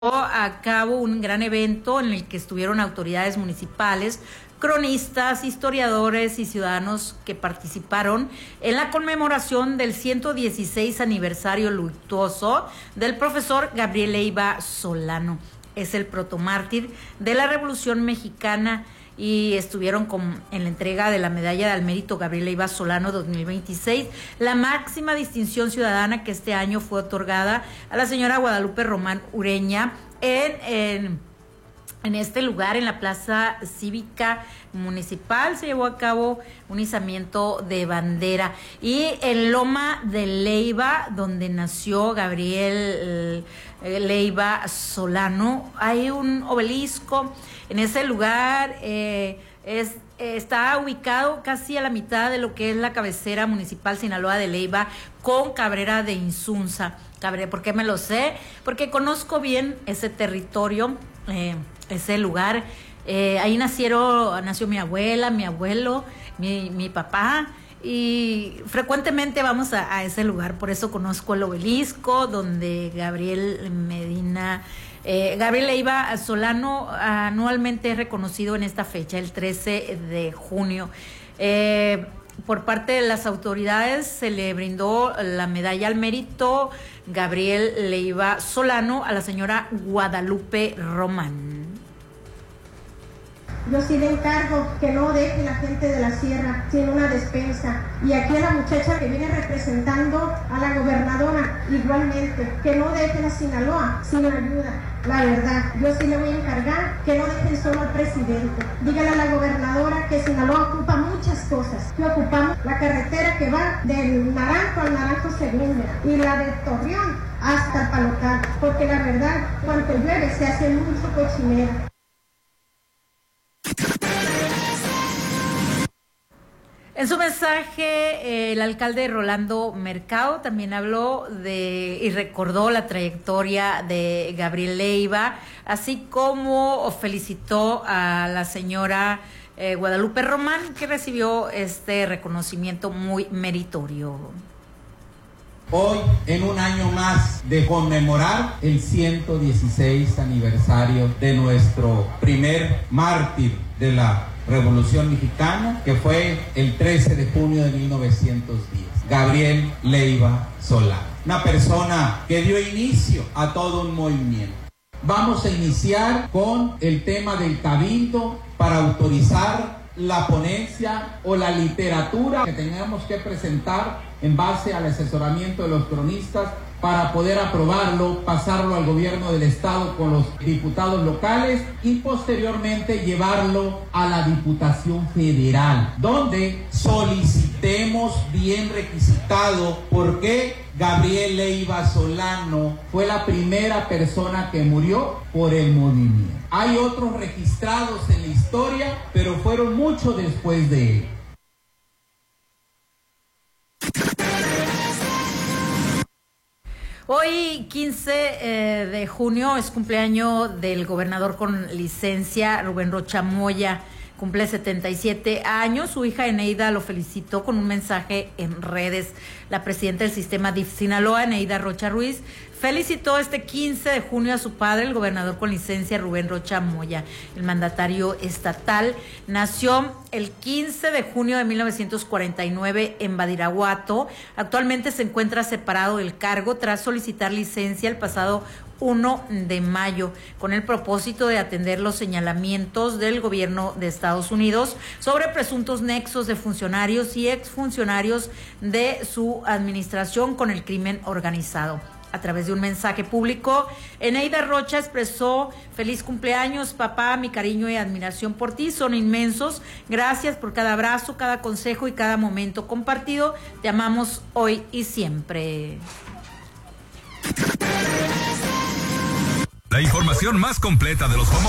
a cabo un gran evento en el que estuvieron autoridades municipales, cronistas, historiadores y ciudadanos que participaron en la conmemoración del 116 aniversario luctuoso del profesor Gabriel Leiva Solano. Es el protomártir de la Revolución Mexicana y estuvieron en la entrega de la Medalla al Mérito Gabriel Leiva Solano 2026, la máxima distinción ciudadana que este año fue otorgada a la señora Guadalupe Román Ureña en este lugar, en la Plaza Cívica Municipal. Se llevó a cabo un izamiento de bandera. Y en Loma de Leiva, donde nació Gabriel Leiva Solano, hay un obelisco. En ese lugar está ubicado casi a la mitad de lo que es la cabecera municipal Sinaloa de Leiva con Cabrera de Insunza. ¿Por qué me lo sé? Porque conozco bien ese territorio, ese lugar. Ahí nació mi abuela, mi abuelo, mi papá, y frecuentemente vamos a ese lugar. Por eso conozco el obelisco donde Gabriel Leiva Solano anualmente es reconocido en esta fecha, el 13 de junio. Por parte de las autoridades se le brindó la medalla al mérito Gabriel Leiva Solano a la señora Guadalupe Román. Yo sí le encargo que no deje la gente de la sierra sin una despensa. Y aquí a la muchacha que viene representando a la gobernadora, igualmente, que no dejen a Sinaloa sin ayuda. La verdad, yo sí le voy a encargar que no dejen solo al presidente. Dígale a la gobernadora que Sinaloa ocupa muchas cosas. Que ocupamos la carretera que va del Naranjo al Naranjo Segunda y la de Torreón hasta Palocar, porque la verdad, cuando llueve se hace mucho cochinero. En su mensaje, el alcalde Rolando Mercado también habló y recordó la trayectoria de Gabriel Leiva, así como felicitó a la señora Guadalupe Román, que recibió este reconocimiento muy meritorio. Hoy, en un año más de conmemorar el 116 aniversario de nuestro primer mártir de la Revolución Mexicana, que fue el 13 de junio de 1910, Gabriel Leiva Solano, una persona que dio inicio a todo un movimiento. Vamos a iniciar con el tema del cabildo para autorizar la ponencia o la literatura que tengamos que presentar en base al asesoramiento de los cronistas para poder aprobarlo, pasarlo al gobierno del estado con los diputados locales y posteriormente llevarlo a la Diputación Federal, donde solicitemos bien requisitado por qué Gabriel Leiva Solano fue la primera persona que murió por el movimiento. Hay otros registrados en la historia, pero fueron mucho después de él. Hoy, 15 de junio, es cumpleaños del gobernador con licencia, Rubén Rocha Moya. Cumple 77 años. Su hija Eneida lo felicitó con un mensaje en redes. La presidenta del sistema DIF Sinaloa, Eneida Rocha Ruiz, felicitó este 15 de junio a su padre, el gobernador con licencia Rubén Rocha Moya. El mandatario estatal nació el 15 de junio de 1949 en Badiraguato. Actualmente se encuentra separado del cargo tras solicitar licencia el pasado 1 de mayo, con el propósito de atender los señalamientos del gobierno de Estados Unidos sobre presuntos nexos de funcionarios y exfuncionarios de su administración con el crimen organizado. A través de un mensaje público, Eneida Rocha expresó: feliz cumpleaños, papá, mi cariño y admiración por ti son inmensos. Gracias por cada abrazo, cada consejo y cada momento compartido. Te amamos hoy y siempre. La información más completa de los famosos